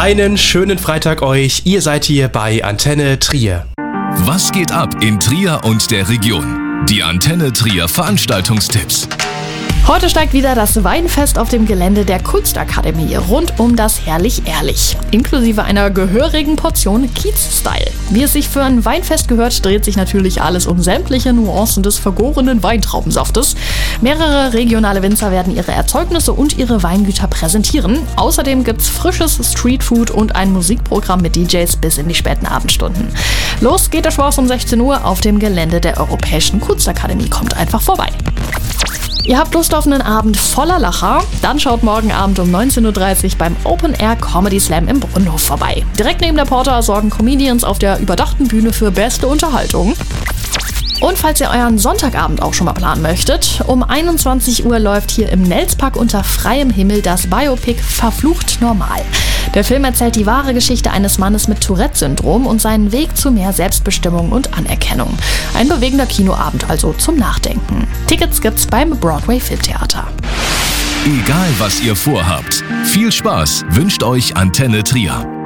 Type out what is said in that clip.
Einen schönen Freitag euch. Ihr seid hier bei Antenne Trier. Was geht ab in Trier und der Region? Die Antenne Trier Veranstaltungstipps. Heute steigt wieder das Weinfest auf dem Gelände der Kunstakademie rund um das Herrlich Ehrlich, inklusive einer gehörigen Portion Kiez-Style. Wie es sich für ein Weinfest gehört, dreht sich natürlich alles um sämtliche Nuancen des vergorenen Weintraubensaftes. Mehrere regionale Winzer werden ihre Erzeugnisse und ihre Weingüter präsentieren. Außerdem gibt's frisches Streetfood und ein Musikprogramm mit DJs bis in die späten Abendstunden. Los geht der Spaß um 16 Uhr auf dem Gelände der Europäischen Kunstakademie. Kommt einfach vorbei. Ihr habt Lust auf einen Abend voller Lacher? Dann schaut morgen Abend um 19.30 Uhr beim Open Air Comedy Slam im Brunnenhof vorbei. Direkt neben der Porta sorgen Comedians auf der überdachten Bühne für beste Unterhaltung. Und falls ihr euren Sonntagabend auch schon mal planen möchtet, um 21 Uhr läuft hier im Nelspark unter freiem Himmel das Biopic Verflucht Normal. Der Film erzählt die wahre Geschichte eines Mannes mit Tourette-Syndrom und seinen Weg zu mehr Selbstbestimmung und Anerkennung. Ein bewegender Kinoabend also zum Nachdenken. Tickets gibt's beim Broadway Filmtheater. Egal was ihr vorhabt, viel Spaß wünscht euch Antenne Trier.